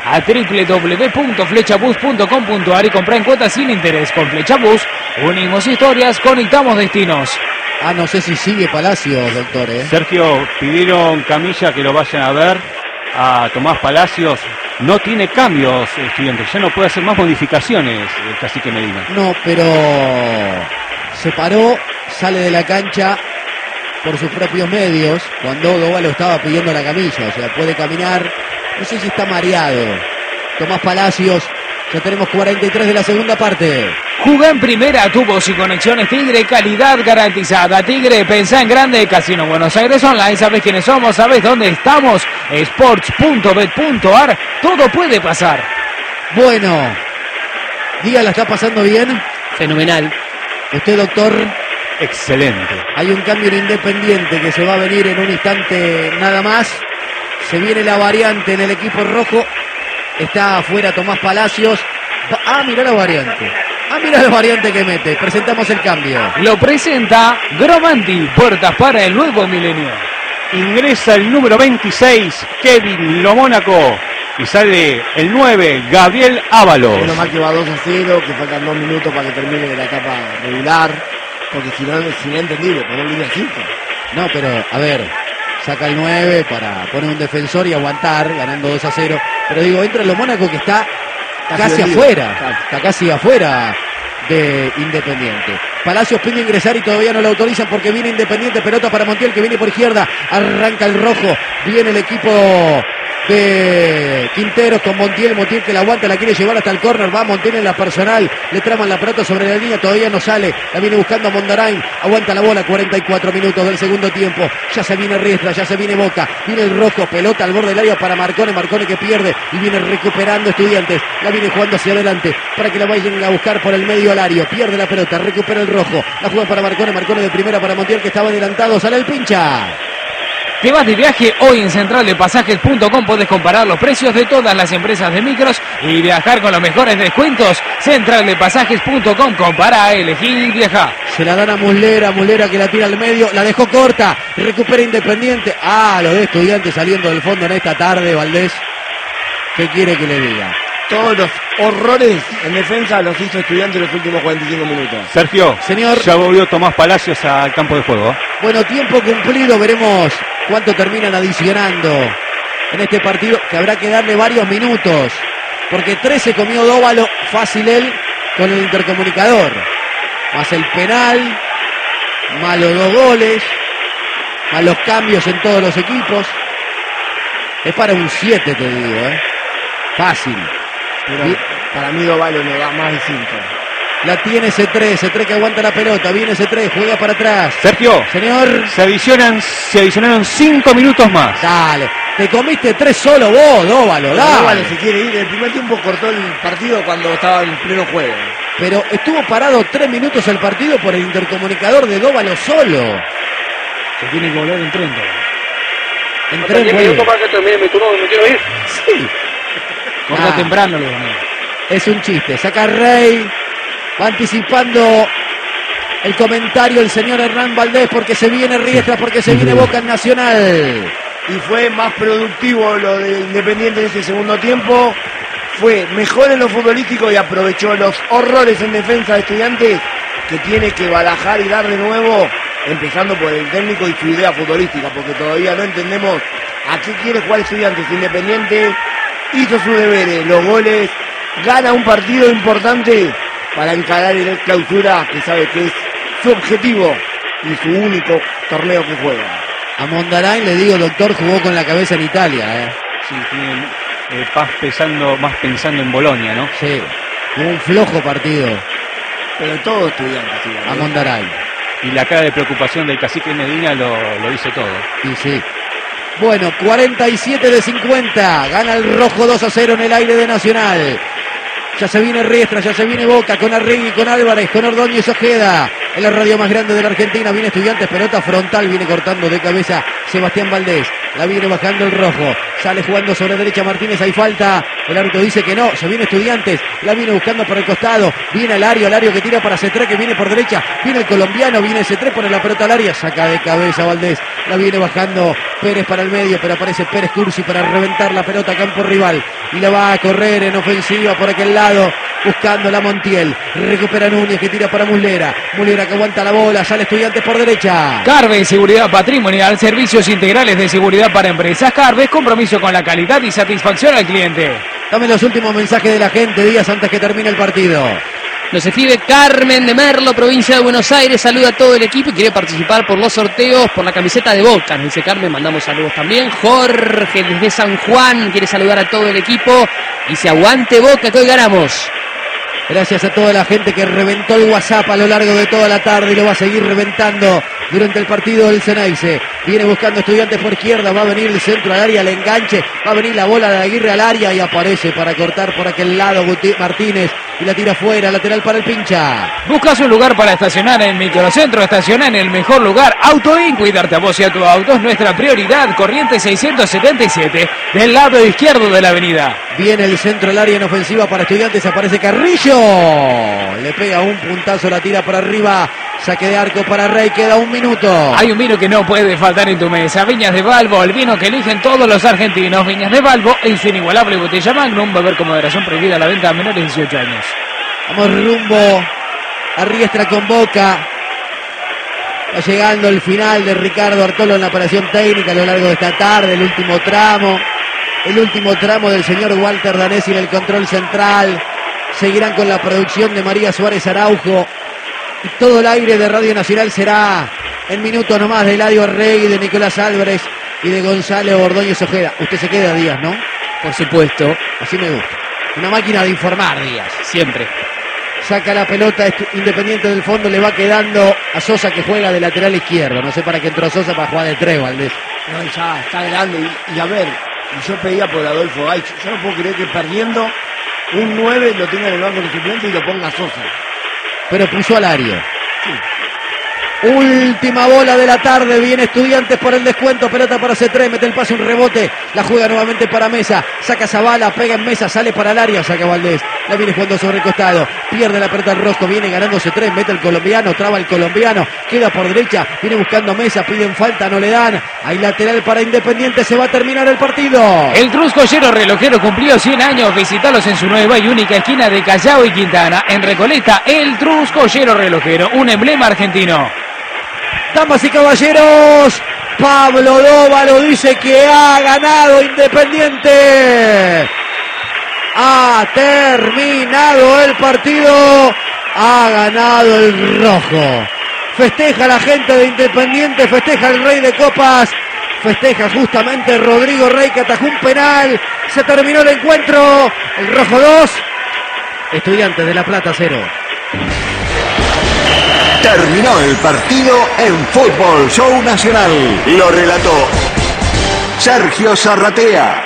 a www.flechabus.com.ar y compra en cuotas sin interés. Con Flechabus unimos historias, conectamos destinos. No sé si sigue Palacios, doctor. Sergio, pidieron Camilla que lo vayan a ver a Tomás Palacios. No tiene cambios, Estudiantes, ya no puede hacer más modificaciones el Cacique Medina. No, pero se paró, sale de la cancha por sus propios medios cuando Dóvalo estaba pidiendo la camilla, o sea, puede caminar, no sé si está mareado. Tomás Palacios, ya tenemos 43 de la segunda parte. Jugá en primera, tubos y conexiones Tigre, calidad garantizada. Tigre, pensá en grande, Casino Buenos Aires Online, sabés quiénes somos, sabés dónde estamos, sports.bet.ar, todo puede pasar. Bueno, Díaz, ¿la está pasando bien? Fenomenal. ¿Usted, doctor? Excelente. Hay un cambio en Independiente que se va a venir en un instante nada más. Se viene la variante en el equipo rojo. Está afuera Tomás Palacios. Mirá la variante. Mirá la variante que mete. Presentamos el cambio. Lo presenta Gromanti, puertas para el nuevo milenio. Ingresa el número 26, Kevin Lomónaco. Y sale el 9, Gabriel Ábalos. Menos mal que va 2-0, que faltan 2 minutos para que termine la etapa regular. Porque si no es entendible, poner línea 5. No, pero, a ver, saca el 9 para poner un defensor y aguantar, ganando 2-0. Pero digo, entra el Mónaco que está casi afuera. Está casi afuera de Independiente. Palacios pide ingresar y todavía no lo autorizan porque viene Independiente. Pelota para Montiel que viene por izquierda. Arranca el rojo. Viene el equipo de Quinteros con Montiel que la aguanta, la quiere llevar hasta el córner, va Montiel en la personal, le traman la pelota sobre la línea, todavía no sale, la viene buscando a Mondarain, aguanta la bola, 44 minutos del segundo tiempo, ya se viene Riestra, ya se viene Boca, viene el rojo, pelota al borde del área para Marcone que pierde y viene recuperando Estudiantes, la viene jugando hacia adelante para que la vayan a buscar por el medio al área, pierde la pelota, recupera el rojo, la juega para Marcone de primera para Montiel que estaba adelantado, sale el pincha. ¿Te vas de viaje? Hoy en centraldepasajes.com podés comparar los precios de todas las empresas de micros y viajar con los mejores descuentos. Centraldepasajes.com, compara, elegí y viaja. Se la dan a Muslera que la tira al medio, la dejó corta, recupera Independiente. Lo de Estudiantes saliendo del fondo en esta tarde, Valdés. ¿Qué quiere que le diga? Todos los horrores en defensa los hizo Estudiantes en los últimos 45 minutos. Sergio, señor, ya volvió Tomás Palacios al campo de juego. Bueno, tiempo cumplido, veremos cuánto terminan adicionando en este partido, que habrá que darle varios minutos, porque 13 comió Dóvalo, fácil él, con el intercomunicador, más el penal, más los 2 goles, más los cambios en todos los equipos. Es para un 7, te digo, fácil. Pero para mí Dóvalo le da más de 5. La tiene C3 que aguanta la pelota, viene C3, juega para atrás. Sergio, señor, se adicionaron 5 minutos más. Dale, te comiste 3 solo vos, Dóvalo, dale. Dóvalo se quiere ir, el primer tiempo cortó el partido cuando estaba en pleno juego. Pero estuvo parado 3 minutos el partido por el intercomunicador de Dóvalo solo. Se tiene que volver en 30. En 3 minutos para que termine mi turno, me quiero ir. Sí. Cortó temprano, lo es un chiste, saca Rey. Va anticipando el comentario el señor Hernán Valdés porque se viene Riestra, porque se viene Boca en Nacional. Y fue más productivo lo de Independiente en ese segundo tiempo. Fue mejor en lo futbolístico y aprovechó los horrores en defensa de Estudiantes que tiene que barajar y dar de nuevo, empezando por el técnico y su idea futbolística, porque todavía no entendemos a qué quiere jugar Estudiantes. Independiente hizo sus deberes, los goles, gana un partido importante para encarar el clausura, que sabe que es su objetivo y su único torneo que juega. A Mondarain le digo, doctor, jugó con la cabeza en Italia. Sí, tiene más pensando en Bolonia, ¿no? Sí, jugó un flojo partido. Pero todo Estudiantes. A Mondarain. Y la cara de preocupación del Cacique Medina lo dice todo. Y sí. Bueno, 47 de 50. Gana el rojo 2-0 en el aire de Nacional. Ya se viene Riestra, ya se viene Boca con Arregui, con Álvarez, con Ordóñez Ojeda. En la radio más grande de la Argentina viene Estudiantes, pelota frontal, viene cortando de cabeza Sebastián Valdés. La viene bajando el rojo, sale jugando sobre derecha Martínez, hay falta. El árbitro dice que no, se viene Estudiantes, la viene buscando por el costado. Viene al área que tira para C3, que viene por derecha. Viene el colombiano, viene C3, pone la pelota al área, saca de cabeza Valdés. La viene bajando Pérez para el medio, pero aparece Pérez Cursi para reventar la pelota a campo rival. y la va a correr en ofensiva por aquel lado, buscando la Montiel. Recupera Núñez que tira para Muslera. Muslera que aguanta la bola, sale Estudiantes por derecha. Carve, seguridad patrimonial, servicios integrales de seguridad para empresas. Carve, compromiso con la calidad y satisfacción al cliente. Dame los últimos mensajes de la gente, Díaz, antes que termine el partido. Nos escribe Carmen de Merlo, provincia de Buenos Aires, saluda a todo el equipo y quiere participar por los sorteos por la camiseta de Boca. Nos dice Carmen, mandamos saludos también. Jorge desde San Juan quiere saludar a todo el equipo y se aguante Boca que hoy ganamos. Gracias a toda la gente que reventó el WhatsApp a lo largo de toda la tarde y lo va a seguir reventando durante el partido del Ceneice. Viene buscando Estudiantes por izquierda, va a venir el centro al área, el enganche, va a venir la bola de Aguirre al área y aparece para cortar por aquel lado Martínez y la tira fuera, lateral para el Pincha. Buscas un lugar para estacionar en Microcentro, estaciona en el mejor lugar. Autoin, cuidarte a vos y a tu auto es nuestra prioridad. Corriente 677, del lado izquierdo de la avenida. Viene el centro al área en ofensiva para Estudiantes, aparece Carrillo. Le pega un puntazo, la tira para arriba. Saque de arco para Rey, queda un minuto. Hay un vino que no puede faltar en tu mesa. Viñas de Balbo, el vino que eligen todos los argentinos. Viñas de Balbo en su inigualable botella Magnum. Beber con moderación, prohibida la venta a menores de 18 años. Vamos rumbo a Riestra con Boca. Va llegando el final de Ricardo Artolo en la operación técnica a lo largo de esta tarde. El último tramo del señor Walter Danesi en el control central. Seguirán con la producción de María Suárez Araujo. Y todo el aire de Radio Nacional será en minutos nomás de Eladio Rey, de Nicolás Álvarez y de Gonzalo Ordóñez Ojeda. Usted se queda, Díaz, ¿no? Por supuesto. Así me gusta. Una máquina de informar, Díaz. Siempre. Saca la pelota Independiente del fondo, le va quedando a Sosa que juega de lateral izquierdo. No sé para qué entró Sosa, para jugar de tres, Valdés. No, ya está grande. Y a ver, yo pedía por Adolfo Gaich. Yo no puedo creer que perdiendo un 9 lo tenga en el banco de suplente y lo ponga a Sosa. Pero puso al área. Sí. Última bola de la tarde, viene Estudiantes por el descuento, pelota para C3, mete el pase, un rebote, la juega nuevamente para Mesa, saca Zavala, pega en Mesa, sale para el área, saca Valdés, la viene jugando sobre el costado, pierde la pelota el Rosco, viene ganando C3, mete el colombiano, traba el colombiano, queda por derecha, viene buscando Mesa, piden falta, no le dan, hay lateral para Independiente, se va a terminar el partido. El Truscollero Relojero cumplió 100 años, visitalos en su nueva y única esquina de Callao y Quintana, en Recoleta, el Truscollero Relojero, un emblema argentino. Damas y caballeros, Pablo Dóvalo dice que ha ganado Independiente. Ha terminado el partido. Ha ganado el rojo. Festeja la gente de Independiente, festeja el Rey de Copas. Festeja justamente Rodrigo Rey que atajó un penal. Se terminó el encuentro. El rojo 2. Estudiantes de La Plata 0. Terminó el partido en Fútbol Show Nacional. Lo relató Sergio Zarratea.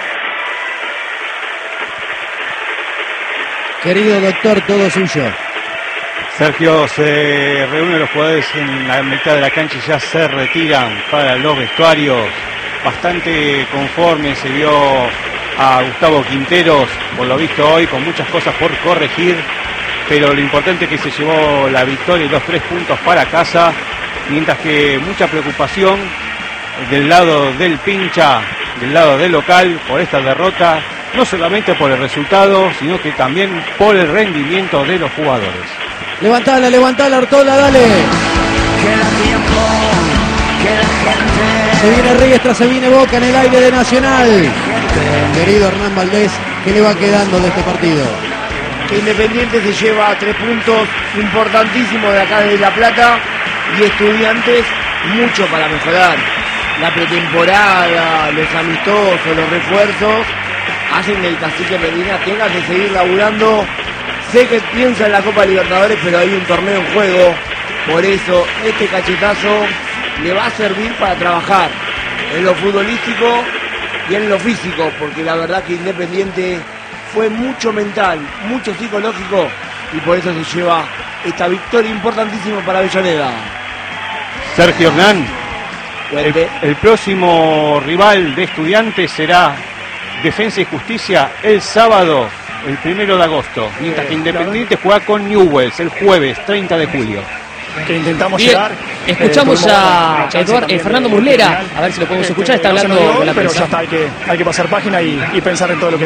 Querido doctor, todo suyo. Sergio, se reúnen los jugadores en la mitad de la cancha y ya se retiran para los vestuarios. Bastante conforme se vio a Gustavo Quinteros, por lo visto hoy, con muchas cosas por corregir. Pero lo importante es que se llevó la victoria y los 3 puntos para casa, mientras que mucha preocupación del lado del Pincha, del lado del local, por esta derrota, no solamente por el resultado, sino que también por el rendimiento de los jugadores. Levantala, Artola, dale. Queda tiempo, queda gente. Se viene Riestra, se viene Boca en el aire de Nacional. Querido Hernán Valdés, ¿qué le va quedando de este partido? Que Independiente se lleva 3 puntos importantísimos de acá de La Plata y Estudiantes mucho para mejorar. La pretemporada, los amistosos, los refuerzos hacen que el Cacique Medina tenga que seguir laburando. Sé que piensa en la Copa Libertadores, pero hay un torneo en juego. Por eso este cachetazo le va a servir para trabajar en lo futbolístico y en lo físico, porque la verdad que Independiente fue mucho mental, mucho psicológico y por eso se lleva esta victoria importantísima para Avellaneda. Sergio Hernán, el próximo rival de Estudiantes será Defensa y Justicia el sábado, el 1 de agosto, mientras que Independiente juega con Newell's el jueves 30 de julio. Que intentamos Bien, llegar. escuchamos a Fernando Muslera, a ver si lo podemos escuchar, está hablando con la pero prensa. ya está, hay que pasar página y pensar en todo lo que viene.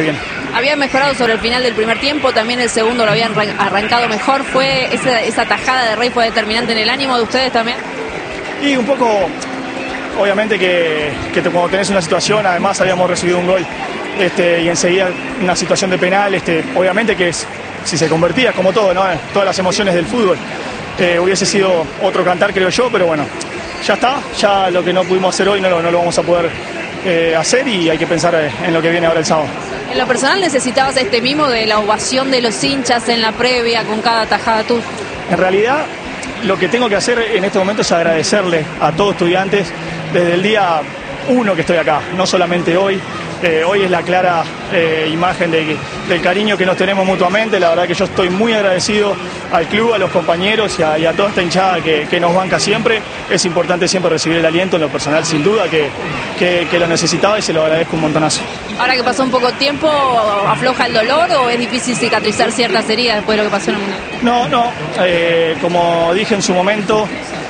había mejorado sobre el final del primer tiempo, también el segundo lo habían arrancado mejor. ¿Fue esa tajada de Rey fue determinante en el ánimo de ustedes también? Y un poco, obviamente que cuando tenés una situación, además habíamos recibido un gol y enseguida una situación de penal, obviamente que si se convertía, como todo, ¿no? Todas las emociones del fútbol, hubiese sido otro cantar, creo yo, pero bueno, ya está, ya lo que no pudimos hacer hoy no lo vamos a poder hacer y hay que pensar en lo que viene ahora el sábado. En lo personal, ¿necesitabas este mimo de la ovación de los hinchas en la previa con cada tajada tú? En realidad, lo que tengo que hacer en este momento es agradecerle a todos Estudiantes desde el día 1 que estoy acá, no solamente hoy. Hoy es la clara imagen del cariño que nos tenemos mutuamente. La verdad que yo estoy muy agradecido al club, a los compañeros y a toda esta hinchada que nos banca siempre. Es importante siempre recibir el aliento en lo personal, sin duda, que lo necesitaba y se lo agradezco un montonazo. Ahora que pasó un poco tiempo, ¿afloja el dolor o es difícil cicatrizar ciertas heridas después de lo que pasó en el Mundial? No, como dije en su momento,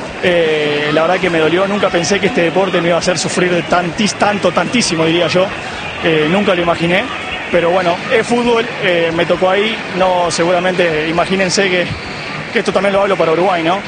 la verdad que me dolió. Nunca pensé que este deporte me iba a hacer sufrir tantísimo, diría yo. Nunca lo imaginé, pero bueno, es fútbol, me tocó ahí. No, seguramente, imagínense que esto también lo hablo para Uruguay, ¿no?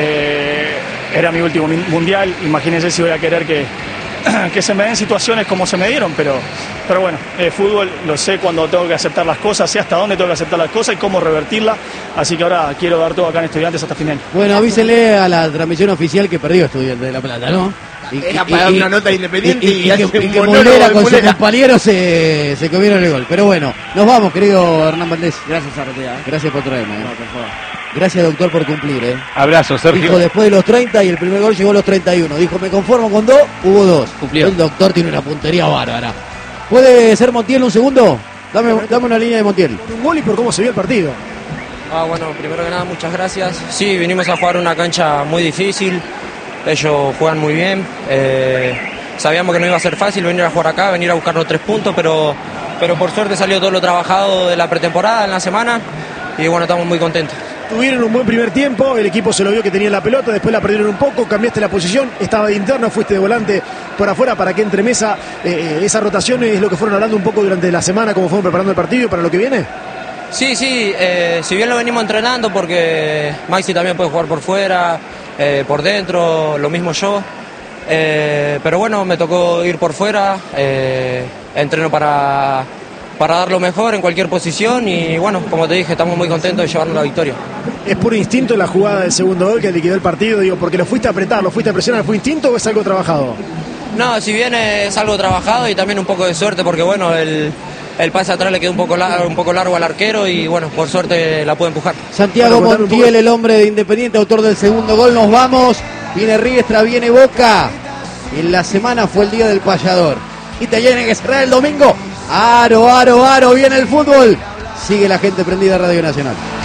Era mi último mundial, imagínense si voy a querer que se me den situaciones como se me dieron, pero bueno, fútbol, lo sé cuando tengo que aceptar las cosas, sé hasta dónde tengo que aceptar las cosas y cómo revertirlas, así que ahora quiero dar todo acá en Estudiantes hasta final. Bueno, avísenle a la transmisión oficial que perdió Estudiantes de La Plata, ¿no? Era para dar una nota Independiente y que Molera con sus compañeros se comieron el gol. Pero bueno, nos vamos, querido Hernán Valdés. Gracias, Arratea. Gracias por traerme. No, por favor. Gracias, doctor, por cumplir. Abrazo, Sergio. Dijo después de los 30 y el primer gol llegó a los 31. Dijo, me conformo con 2, hubo 2. Cumplió. El doctor tiene una puntería bárbara. ¿Puede ser Montiel un segundo? Dame una línea de Montiel. Un gol y por cómo se vio el partido. Bueno, primero que nada, muchas gracias. Sí, vinimos a jugar una cancha muy difícil. Ellos juegan muy bien. Sabíamos que no iba a ser fácil venir a jugar acá, venir a buscar los 3 puntos, pero por suerte salió todo lo trabajado de la pretemporada en la semana y bueno, estamos muy contentos. Tuvieron un buen primer tiempo, el equipo se lo vio que tenía la pelota, después la perdieron un poco, cambiaste la posición, estaba de interno, fuiste de volante por afuera para que entre Mesa. ¿Esa rotación es lo que fueron hablando un poco durante la semana, cómo fueron preparando el partido para lo que viene? Sí, si bien lo venimos entrenando porque Maxi también puede jugar por fuera, por dentro, lo mismo yo, pero bueno, me tocó ir por fuera, entreno para dar lo mejor en cualquier posición y bueno, como te dije, estamos muy contentos de llevarnos la victoria. ¿Es puro instinto la jugada del segundo gol que liquidó el partido? Digo, porque lo fuiste a apretar, lo fuiste a presionar, ¿fue instinto o es algo trabajado? No, si bien es algo trabajado y también un poco de suerte porque bueno, el pase atrás le quedó un poco largo al arquero y bueno, por suerte la puede empujar. Santiago Montiel, el hombre de Independiente, autor del segundo gol. Nos vamos, viene Riestra, viene Boca. En la semana fue el día del payador y te tienen que cerrar el domingo. Aro, viene el fútbol. Sigue la gente prendida a Radio Nacional.